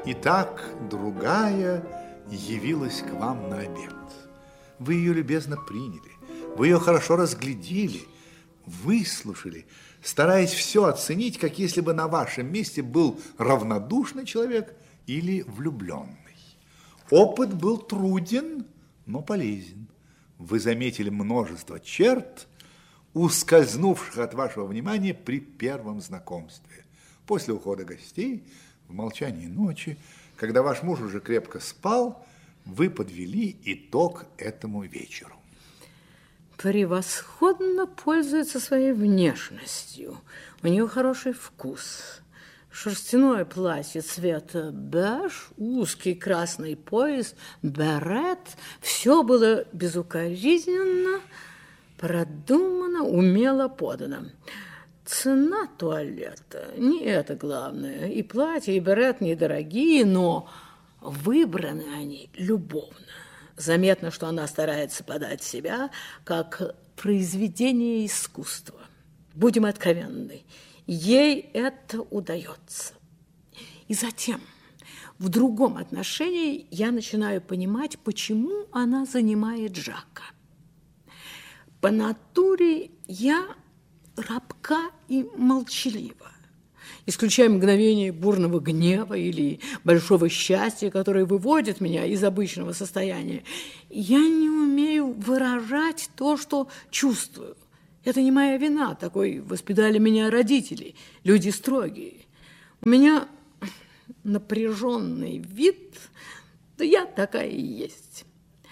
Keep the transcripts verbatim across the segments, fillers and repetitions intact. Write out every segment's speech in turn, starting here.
Итак, другая явилась к вам на обед. Вы ее любезно приняли, вы ее хорошо разглядели, выслушали, стараясь все оценить, как если бы на вашем месте был равнодушный человек или влюбленный. Опыт был труден, но полезен. Вы заметили множество черт, ускользнувших от вашего внимания при первом знакомстве. После ухода гостей, в молчании ночи, когда ваш муж уже крепко спал, вы подвели итог этому вечеру. Превосходно пользуется своей внешностью. У нее хороший вкус. Шерстяное платье цвета беж, узкий красный пояс, берет. Все было безукоризненно, продумано, умело подано. Цена туалета не это главное. И платье, и берет недорогие, но выбраны они любовно. Заметно, что она старается подать себя как произведение искусства. Будем откровенны, ей это удается. И затем, в другом отношении, я начинаю понимать, почему она занимает Жака. По натуре я рабка и молчалива. Исключая мгновение бурного гнева или большого счастья, которое выводит меня из обычного состояния, я не умею выражать то, что чувствую. Это не моя вина, такой воспитали меня родители, люди строгие. У меня напряженный вид, да я такая и есть.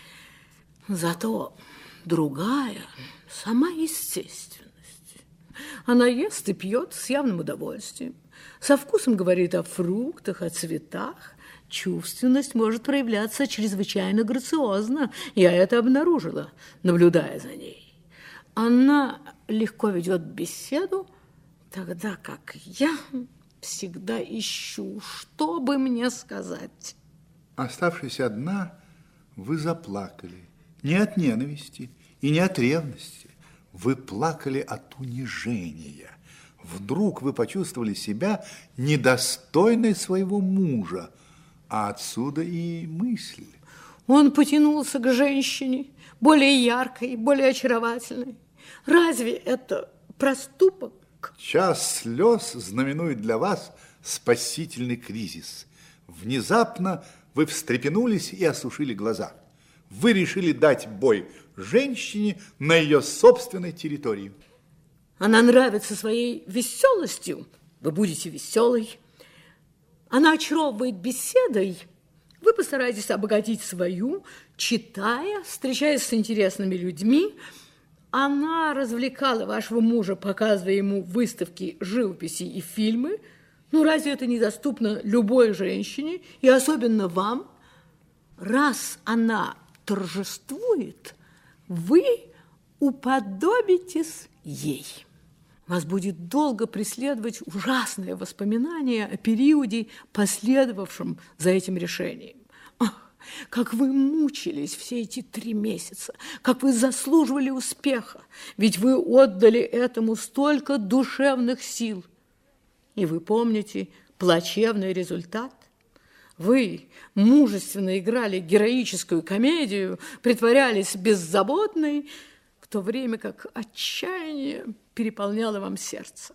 Зато другая, сама естественность. Она ест и пьет с явным удовольствием. Со вкусом говорит о фруктах, о цветах. Чувственность может проявляться чрезвычайно грациозно. Я это обнаружила, наблюдая за ней. Она легко ведет беседу, тогда как я всегда ищу, что бы мне сказать. Оставшись одна, вы заплакали. Не от ненависти и не от ревности. Вы плакали от унижения. Вдруг вы почувствовали себя недостойной своего мужа, а отсюда и мысль. Он потянулся к женщине, более яркой, более очаровательной. Разве это проступок? Час слез знаменует для вас спасительный кризис. Внезапно вы встрепенулись и осушили глаза. Вы решили дать бой женщине на ее собственной территории. Она нравится своей веселостью. Вы будете веселой. Она очаровывает беседой. Вы постараетесь обогатить свою, читая, встречаясь с интересными людьми. Она развлекала вашего мужа, показывая ему выставки живописи и фильмы. Ну, разве это недоступно любой женщине, и особенно вам? Раз она торжествует, вы уподобитесь ей. Вас будет долго преследовать ужасное воспоминание о периоде, последовавшем за этим решением. Ах, как вы мучились все эти три месяца, как вы заслуживали успеха, ведь вы отдали этому столько душевных сил. И вы помните плачевный результат? Вы мужественно играли героическую комедию, притворялись беззаботной, в то время как отчаяние переполняло вам сердце.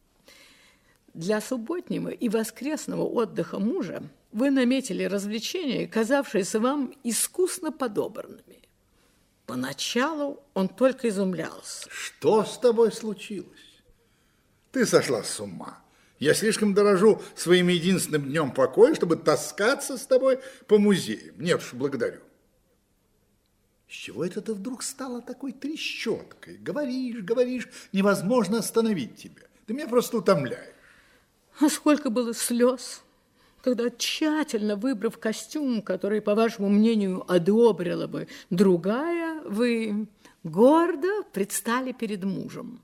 Для субботнего и воскресного отдыха мужа вы наметили развлечения, казавшиеся вам искусно подобранными. Поначалу он только изумлялся. Что с тобой случилось? Ты сошла с ума. Я слишком дорожу своим единственным днем покоя, чтобы таскаться с тобой по музеям. Нет уж, благодарю. С чего это ты вдруг стала такой трещоткой? Говоришь, говоришь, невозможно остановить тебя. Ты меня просто утомляешь. А сколько было слез, когда, тщательно выбрав костюм, который, по вашему мнению, одобрила бы другая, вы гордо предстали перед мужем.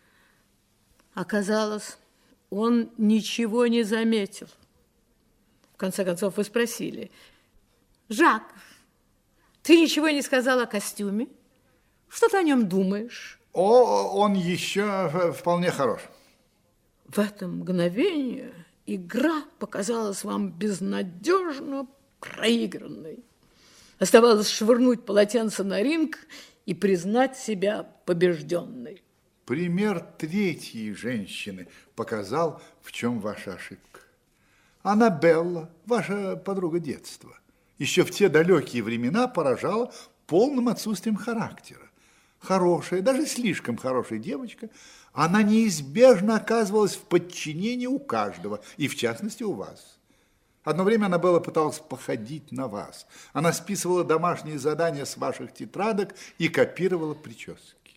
Оказалось, он ничего не заметил. В конце концов, вы спросили: «Жак, ты ничего не сказал о костюме? Что ты о нем думаешь?» О, он еще вполне хорош. В это мгновение игра показалась вам безнадежно проигранной. Оставалось швырнуть полотенце на ринг и признать себя побежденной. Пример третьей женщины показал, в чем ваша ошибка. Аннабелла, ваша подруга детства, еще в те далекие времена поражала полным отсутствием характера. Хорошая, даже слишком хорошая девочка, она неизбежно оказывалась в подчинении у каждого, и в частности у вас. Одно время Аннабелла пыталась походить на вас. Она списывала домашние задания с ваших тетрадок и копировала прически.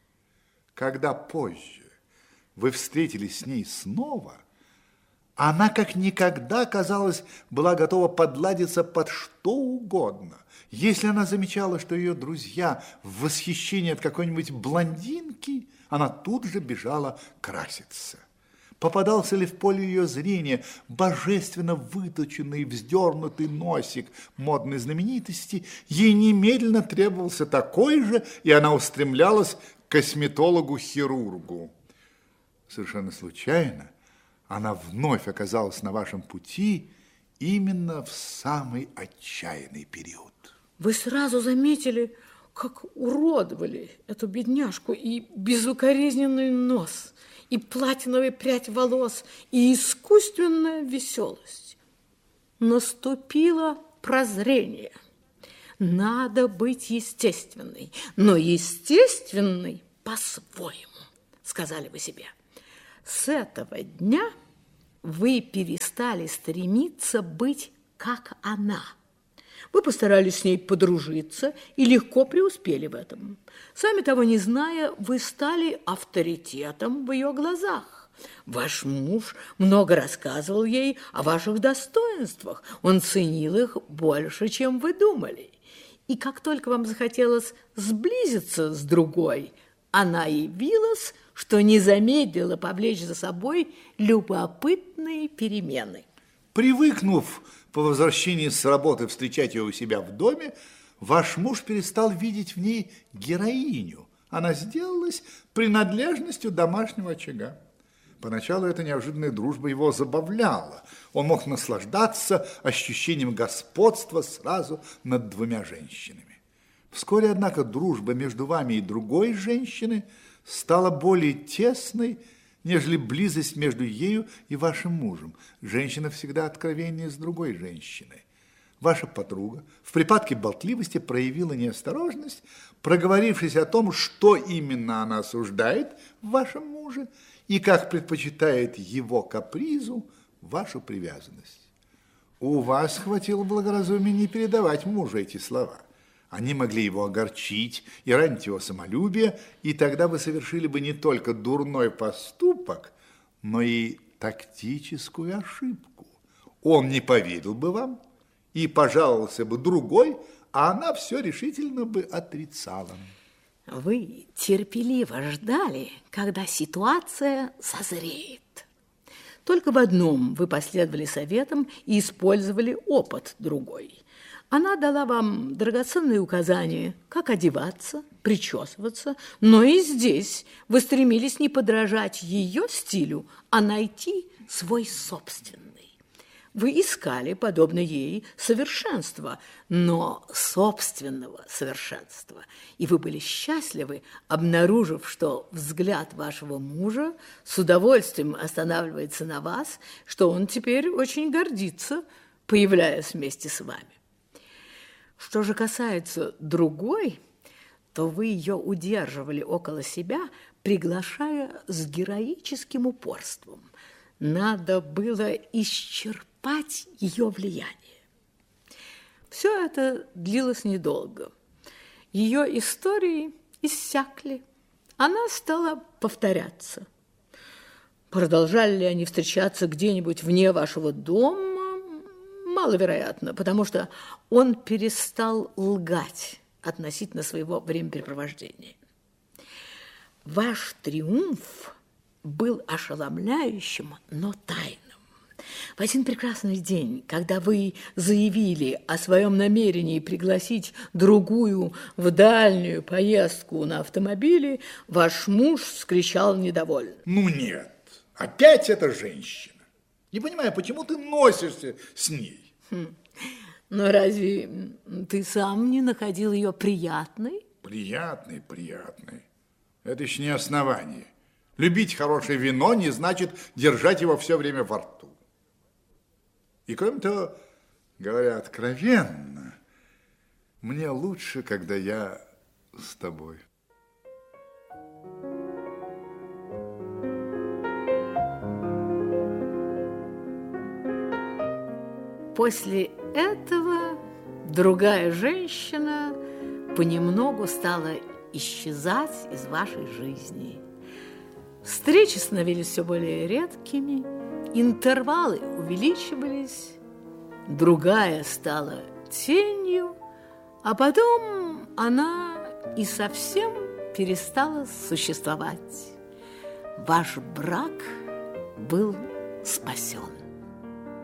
Когда позже вы встретились с ней снова, она как никогда, казалось, была готова подладиться под что угодно. Если она замечала, что ее друзья в восхищении от какой-нибудь блондинки, она тут же бежала краситься. Попадался ли в поле ее зрения божественно выточенный, вздернутый носик модной знаменитости, ей немедленно требовался такой же, и она устремлялась к косметологу-хирургу. Совершенно случайно она вновь оказалась на вашем пути именно в самый отчаянный период. Вы сразу заметили, как уродовали эту бедняжку, и безукоризненный нос, и платиновая прядь волос, и искусственная веселость. Наступило прозрение. Надо быть естественной, но естественной по-своему, сказали вы себе. С этого дня вы перестали стремиться быть как она. Вы постарались с ней подружиться и легко преуспели в этом. Сами того не зная, вы стали авторитетом в ее глазах. Ваш муж много рассказывал ей о ваших достоинствах. Он ценил их больше, чем вы думали. И как только вам захотелось сблизиться с другой, она явилась, что не замедлила повлечь за собой любопытные перемены. Привыкнув по возвращении с работы встречать ее у себя в доме, ваш муж перестал видеть в ней героиню. Она сделалась принадлежностью домашнего очага. Поначалу эта неожиданная дружба его забавляла. Он мог наслаждаться ощущением господства сразу над двумя женщинами. Вскоре, однако, дружба между вами и другой женщиной стала более тесной, нежели близость между ею и вашим мужем. Женщина всегда откровеннее с другой женщиной. Ваша подруга в припадке болтливости проявила неосторожность, проговорившись о том, что именно она осуждает в вашем муже и как предпочитает его капризу вашу привязанность. У вас хватило благоразумия не передавать мужу эти слова. Они могли его огорчить и ранить его самолюбие, и тогда вы совершили бы не только дурной поступок, но и тактическую ошибку. Он не поверил бы вам и пожаловался бы другой, а она все решительно бы отрицала. Вы терпеливо ждали, когда ситуация созреет. Только в одном вы последовали советам и использовали опыт другой. Она дала вам драгоценные указания, как одеваться, причесываться, но и здесь вы стремились не подражать ее стилю, а найти свой собственный. Вы искали, подобно ей, совершенства, но собственного совершенства. И вы были счастливы, обнаружив, что взгляд вашего мужа с удовольствием останавливается на вас, что он теперь очень гордится, появляясь вместе с вами. Что же касается другой, то вы ее удерживали около себя, приглашая с героическим упорством. Надо было исчерпать ее влияние. Все это длилось недолго. Ее истории иссякли. Она стала повторяться. Продолжали ли они встречаться где-нибудь вне вашего дома? Маловероятно, потому что он перестал лгать относительно своего времяпрепровождения. Ваш триумф был ошеломляющим, но тайным. В один прекрасный день, когда вы заявили о своем намерении пригласить другую в дальнюю поездку на автомобиле, ваш муж вскричал недовольно. Ну нет, опять эта женщина. Не понимаю, почему ты носишься с ней? Но разве ты сам не находил ее приятной? Приятной, приятной. Это еще не основание. Любить хорошее вино не значит держать его все время во рту. И кроме того, говоря откровенно, мне лучше, когда я с тобой. После этого другая женщина понемногу стала исчезать из вашей жизни. Встречи становились все более редкими, интервалы увеличивались, другая стала тенью, а потом она и совсем перестала существовать. Ваш брак был спасен.